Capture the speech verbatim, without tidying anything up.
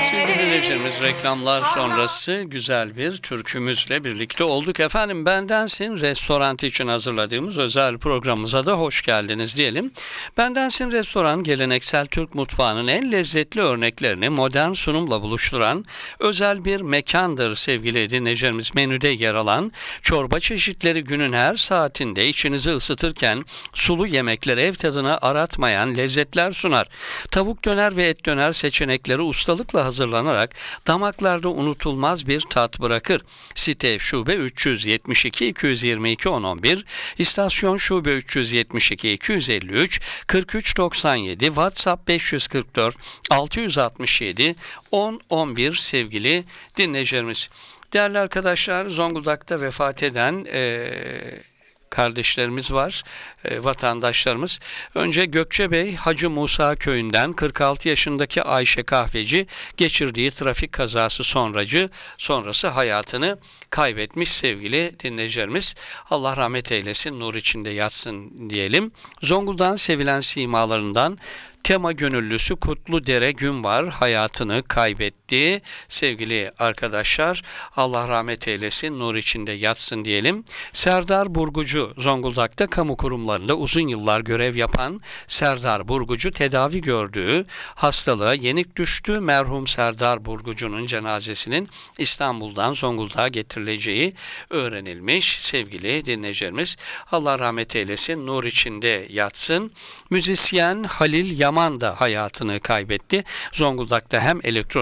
Sevgili dinleyicilerimiz, reklamlar sonrası güzel bir türkümüzle birlikte olduk. Efendim, Bendensin Restoran için hazırladığımız özel programımıza da hoş geldiniz diyelim. Bendensin Restoran, geleneksel Türk mutfağının en lezzetli örneklerini modern sunumla buluşturan özel bir mekandır sevgili dinleyicilerimiz. Menüde yer alan çorba çeşitleri günün her saatinde içinizi ısıtırken sulu yemekleri ev tadını aratmayan lezzetler sunar. Tavuk döner ve et döner seçenekleri ustalıkla hazırlanarak damaklarda unutulmaz bir tat bırakır. Site Şube üç yüz yetmiş iki iki yüz yirmi iki on on bir, İstasyon Şube üç yüz yetmiş iki iki yüz elli üç kırk üç doksan yedi, WhatsApp beş yüz kırk dört altı yüz altmış yedi on on bir sevgili dinleyicilerimiz. Değerli arkadaşlar, Zonguldak'ta vefat eden ee, kardeşlerimiz var, e, vatandaşlarımız. Önce Gökçebey Hacı Musa köyünden kırk altı yaşındaki Ayşe Kahveci geçirdiği trafik kazası sonracı sonrası hayatını kaybetmiş sevgili dinleyicilerimiz. Allah rahmet eylesin, nur içinde yatsın diyelim. Zonguldak'ın sevilen simalarından Tema gönüllüsü Kutludere Günvar hayatını kaybetti. Sevgili arkadaşlar, Allah rahmet eylesin, nur içinde yatsın diyelim. Serdar Burgucu, Zonguldak'ta kamu kurumlarında uzun yıllar görev yapan Serdar Burgucu tedavi gördüğü hastalığa yenik düştü. Merhum Serdar Burgucu'nun cenazesinin İstanbul'dan Zonguldak'a getirileceği öğrenilmiş sevgili dinleyicilerimiz. Allah rahmet eylesin, nur içinde yatsın. Müzisyen Halil Yaman da hayatını kaybetti. Zonguldak'ta hem elektro